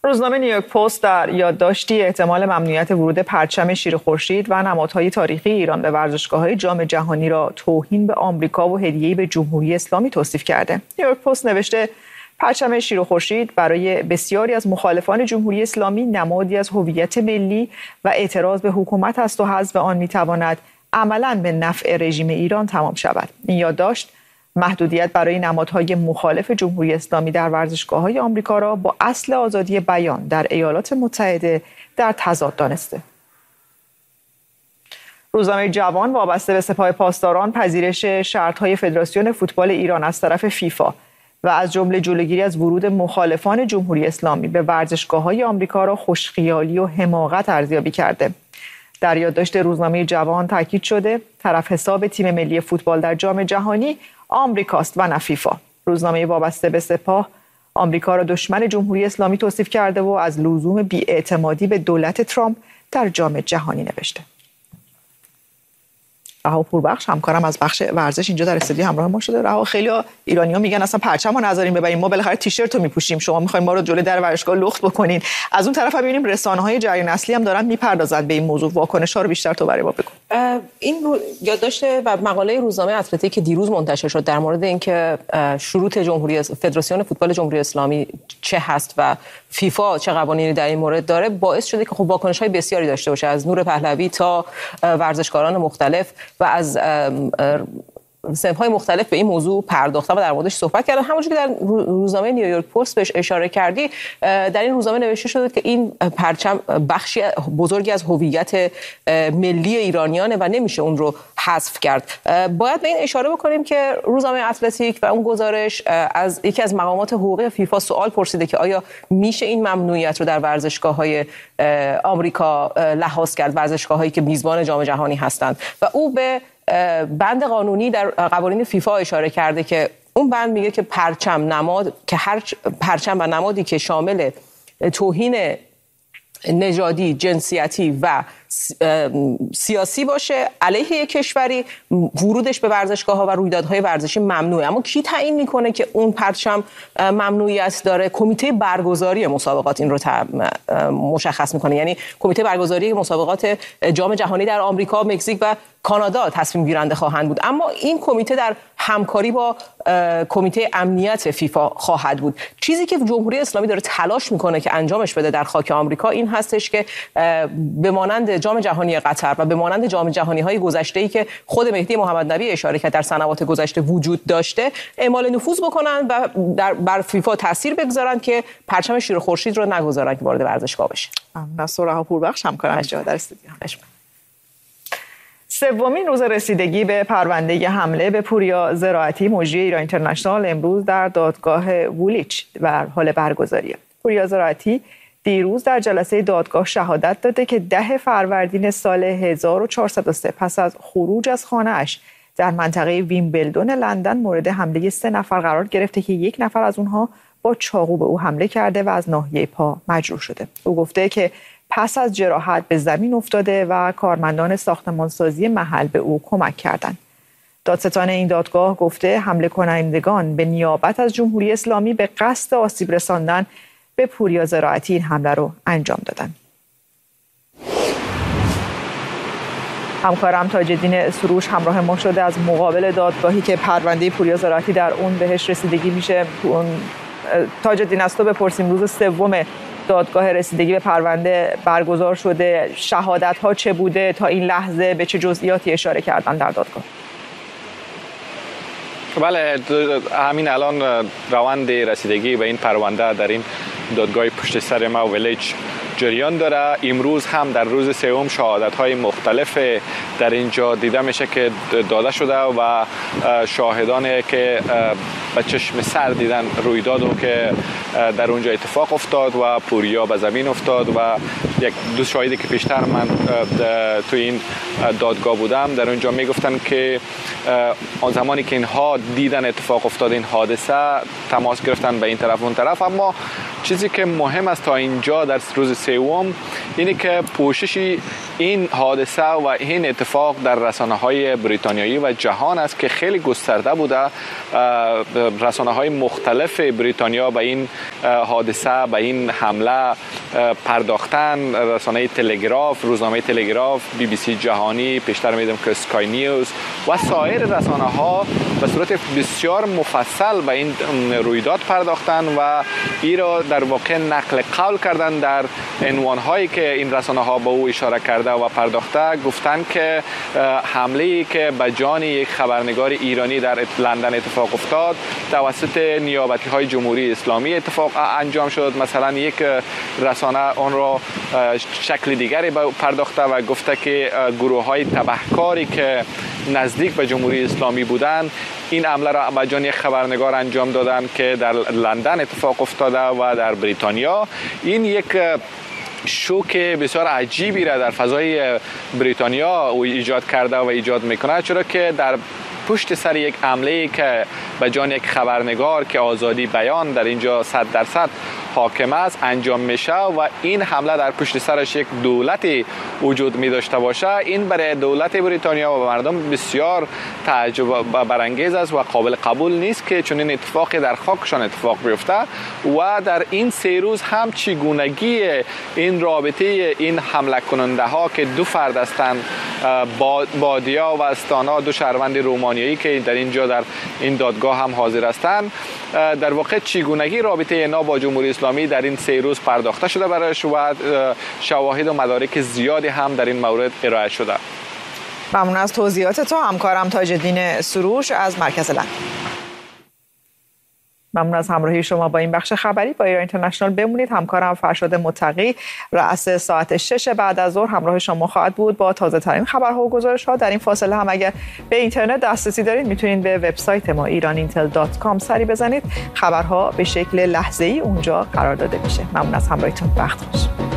روزنامه نیویورک پست در یادداشتی احتمال ممنوعیت ورود پرچم شیر خورشید و نمادهای تاریخی ایران به ورزشگاه‌های جام جهانی را توهین به آمریکا و هدیه‌ای به جمهوری اسلامی توصیف کرده. نیویورک پست نوشته پرچم شیر خورشید برای بسیاری از مخالفان جمهوری اسلامی نمادی از هویت ملی و اعتراض به حکومت است و حذف آن می‌تواند عملاً به نفع رژیم ایران تمام شود. این یادداشت محدودیت برای نمادهای مخالف جمهوری اسلامی در ورزشگاه‌های آمریکا را با اصل آزادی بیان در ایالات متحده در تضاد دانسته. روزنامه جوان وابسته به سپاه پاسداران پذیرش شرط‌های فدراسیون فوتبال ایران از طرف فیفا و از جمله جلوگیری از ورود مخالفان جمهوری اسلامی به ورزشگاه‌های آمریکا را خوشخیالی و حماقت ارزیابی کرده. در یادداشت روزنامه جوان تاکید شده طرف حساب تیم ملی فوتبال در جام جهانی آمریکاست و نه فیفا. روزنامه وابسته به سپاه آمریکا را دشمن جمهوری اسلامی توصیف کرده و از لزوم بی‌اعتمادی به دولت ترامپ در جام جهانی نوشته. رها پوربخش همکارم از بخش ورزش اینجا در استودیو همراه ما شده. رها، خیلی ایرانی‌ها میگن اصلا پرچمو نذاریم ببریم، ما بالاخره تیشرت رو میپوشیم، شما می‌خواید ما رو جلوی در ورزشگاه لخت بکنین. از اون طرف ببینیم رسانه‌های جریان اصلی هم دارن میپردازن به این موضوع. واکنش‌ها رو بیشتر تو برای ما بگو. این یادداشت و مقاله روزنامه اتلتیک که دیروز منتشر شد در مورد اینکه شروط فدراسیون فوتبال جمهوری اسلامی چه هست و فیفا چه قوانینی در این مورد داره باعث شده که خب واکنش‌های بسیاری داشته باشه، از نور پهلوی تا ورزشکاران مختلف و از صنف‌های مختلف به این موضوع پرداختن و در موردش صحبت کردن. همونجوری که در روزنامه نیویورک پست بهش اشاره کردی، در این روزنامه نوشته شده که این پرچم بخشی بزرگی از هویت ملی ایرانیانه و نمیشه اون رو حذف کرد. باید به این اشاره بکنیم که روزنامه اتلتیک و اون گزارش از یکی از مقامات حقوقی فیفا سوال پرسیده که آیا میشه این ممنوعیت رو در ورزشگاه‌های آمریکا لحاظ کرد، ورزشگاه‌هایی که میزبان جام جهانی هستند، و او به بند قانونی در قوانین فیفا اشاره کرده که اون بند میگه که هر پرچم و نمادی که شامل توهین نژادی، جنسیتی و سیاسی باشه علیه یک کشوری، ورودش به ورزشگاه‌ها و رویدادهای ورزشی ممنوعه. اما کی تعیین میکنه که اون پرچم ممنوعیت داره؟ کمیته برگزاری مسابقات این رو مشخص میکنه. یعنی کمیته برگزاری مسابقات جام جهانی در آمریکا، مکزیک و کانادا تصمیم گیرنده خواهند بود. اما این کمیته در همکاری با کمیته امنیت فیفا خواهد بود. چیزی که جمهوری اسلامی داره تلاش میکنه که انجامش بده در خاک آمریکا این هستش که به مانند جام جهانی قطر و به مانند جام جهانی‌های گذشته‌ای که خود مهدی محمد نبی اشاره کرد در سنوات گذشته وجود داشته، اعمال نفوذ بکنن و بر فیفا تاثیر بگذارن که پرچم شیر خورشید رو نگذارن که وارد ورزشگاه بشه. رها پوربخش همکارم در استودیو. سومین روز رسیدگی به پرونده حمله به پوریا زراعتی مجری ایران اینترنشنال امروز در دادگاه وولیچ در حال برگزاریه. پوریا زراعتی دیروز در جلسه دادگاه شهادت داده که 10 فروردین سال 1403 پس از خروج از خانه‌اش در منطقه ویمبلدون لندن مورد حمله 3 نفر قرار گرفته که 1 نفر از اونها با چاقو به او حمله کرده و از ناحیه پا مجروح شده. او گفته که پس از جراحت به زمین افتاده و کارمندان ساختمانسازی محل به او کمک کردند. دادستان این دادگاه گفته حمله کنندگان به نیابت از جمهوری اسلامی به قصد آسیب رساندن به پوریا زراعتی این حمله رو انجام دادن. همکارم تاج‌الدین سروش همراه ما شده از مقابل دادگاهی که پرونده پوریا زراعتی در اون بهش رسیدگی میشه. تاج‌الدین، از تو بپرسیم روز سوم دادگاه رسیدگی به پرونده برگزار شده، شهادت ها چه بوده تا این لحظه، به چه جزئیاتی اشاره کردن در دادگاه؟ بله، همین الان روند رسیدگی به این پرونده در این دادگاه پشت سر ما ویلیج جریان داره. امروز هم در روز سوم شهادت‌های مختلف در اینجا دیده میشه که داده شده و شاهدانی که به چشم سر دیدن رویدادو که در اونجا اتفاق افتاد و پوریا به زمین افتاد و دو شاهدی که پیشتر من تو این دادگاه بودم در اونجا میگفتن که آن زمانی که اینها دیدن اتفاق افتاد این حادثه تماس گرفتن به این طرف اون طرف، اما چیزی که مهم است تا اینجا در روز سوم اینه که پوشش این حادثه و این اتفاق در رسانه‌های بریتانیایی و جهان است که خیلی گسترده بوده. رسانه‌های مختلف بریتانیا به این حادثه، به این حمله پرداختن. رسانه تلگراف، روزنامه تلگراف، BBC جهانی، پیشتر میدم که اسکای نیوز و سایر رسانه‌ها به صورت بسیار مفصل به این رویداد پرداختن و این را در واقع نقل قول کردن در عنوان‌هایی که این رسانه‌ها به او اشاره کرده و پرداخته. گفتن که حمله‌ای که به جان یک خبرنگار ایرانی در لندن اتفاق افتاد توسط نیابتی‌های جمهوری اسلامی اتفاق انجام شد. مثلا یک رسانه آن را شکل دیگری پرداخته و گفته که گروه‌های تبهکاری که نزدیک به جمهوری اسلامی بودند این عمله را به جان یک خبرنگار انجام دادن که در لندن اتفاق افتاده و در بریتانیا. این یک شوک بسیار عجیبی را در فضای بریتانیا ایجاد کرده و ایجاد میکنه، چرا که در پشت سر یک عمله که به جان یک خبرنگار که آزادی بیان در اینجا 100% حاکم است انجام میشه و این حمله در پشت سرش یک دولتی وجود می داشته باشه، این برای دولت بریتانیا و مردم بسیار تعجب برانگیز است و قابل قبول نیست که چنین اتفاقی در خاکشان اتفاق بیفته. و در این 3 روز هم چگونگی این رابطه این حمله کننده ها که 2 فرد هستند، بادیا و استانا، 2 شهروند رومانیایی که در اینجا در این دادگاه هم حاضر هستند، در واقع چگونگی رابطه اینا با جمهوری اسلامی در این 3 روز پرداخته شده برایش و شواهد و مدارک زیادی هم در این مورد ارائه شده. ممنون از توضیحات تو همکارم تاج‌الدین سروش از مرکز لندن. ممنون از همراهی شما با این بخش خبری با ایران اینترنشنال. بمونید. همکارم فرشاد متقی رأس ساعت 6 بعد از ظهر همراه شما خواهد بود با تازه ترین خبرها و گزارش‌ها. در این فاصله هم اگر به اینترنت دسترسی دارید میتونید به وبسایت ما iranintel.com سری بزنید. خبرها به شکل لحظه‌ای اونجا قرار داده میشه. ممنون از همراهیتون. وقت خوش.